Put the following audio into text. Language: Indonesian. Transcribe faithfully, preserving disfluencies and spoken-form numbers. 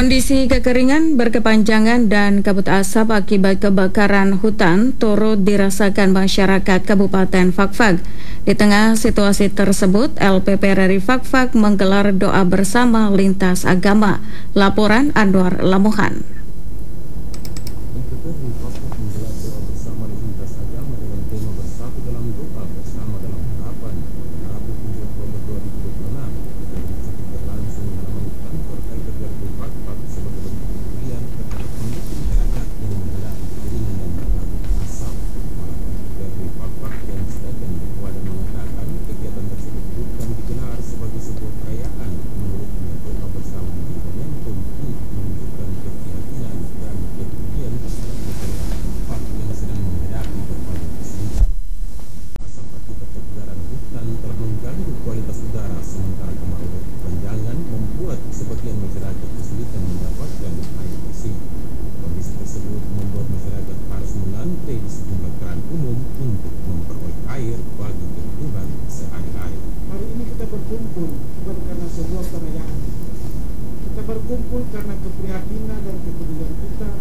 Kondisi kekeringan berkepanjangan dan kabut asap akibat kebakaran hutan turut dirasakan masyarakat Kabupaten Fakfak. Di tengah situasi tersebut, L P P R I Fakfak menggelar doa bersama lintas agama. Laporan Anwar Lamohan. Berkumpul karena keprihatinan dan kepedulian kita